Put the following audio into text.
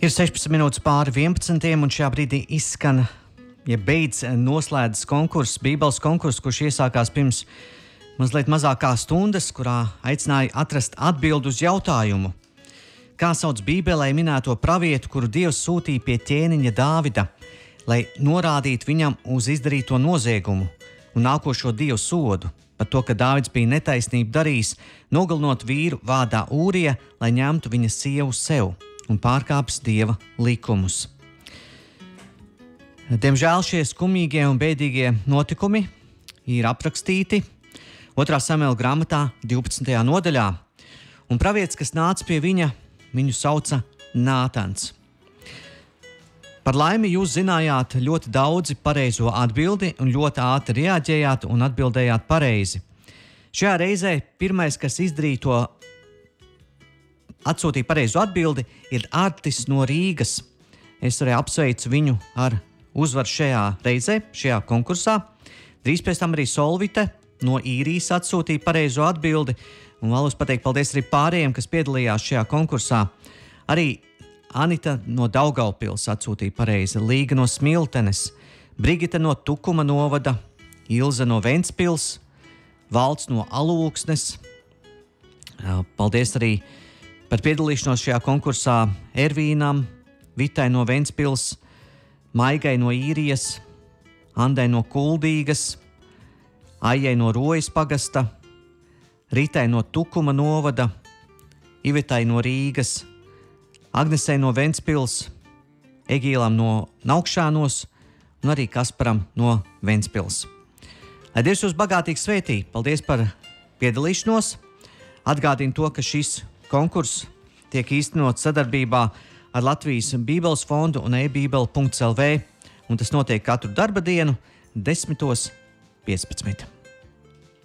Ir 16 minūtes pāri 11. un šajā brīdī izskan, noslēdzas konkurss, Bībeles konkurss, kurš iesākās pirms mazliet mazākā stundas, kurā aicināja atrast atbildi uz jautājumu. Kā sauc Bībelē minēto pravietu, kuru Dievs sūtīja pie ķēniņa Dāvida, lai norādītu viņam uz izdarīto noziegumu un nākošo Dievu sodu par to, ka Dāvids bija netaisnību darījis, nogalinot vīru vārdā Ūrija, lai ņemtu viņa sievu sev un pārkāpis Dieva likumus. Diemžēl šie skumīgie un bēdīgie notikumi ir aprakstīti 2. Samuela grāmatā 12. nodaļā, un pravietis, kas nāca pie viņu sauca Nātans. Par laimi jūs zinājāt ļoti daudzi pareizo atbildi un ļoti ātri reaģējāt un atbildējāt pareizi. Šajā reizē pirmais, kas izdarīja to, atsūtīja pareizo atbildi, ir Artis no Rīgas. Es arī apsveicu viņu ar uzvaru šajā reizē, šajā konkursā. Drīz pēc tam arī Solvite no Īrijas atsūtīja pareizo atbildi, un vēlos pateikt paldies arī pārējiem, kas piedalījās šajā konkursā. Arī Anita no Daugavpils atsūtīja pareizi, Līga no Smiltenes, Brigita no Tukuma novada, Ilze no Ventspils, Valds no Alūksnes. Paldies arī par piedalīšanos šajā konkursā Ervīnam, Vitai no Ventspils, Maigai no Īrijas, Andai no Kuldīgas, Aijai no Rojas pagasta, Ritai no Tukuma novada, Ivetai no Rīgas, Agnesei no Ventspils, Egīlam no Naukšānos un arī Kasparam no Ventspils. Lai Dievs jūs bagātīgi svētī, paldies par piedalīšanos. Atgādinu to, ka šis konkurss tiek īstenots sadarbībā ar Latvijas Bībeles fondu un ebībele.lv, un tas notiek katru darba dienu 10:15.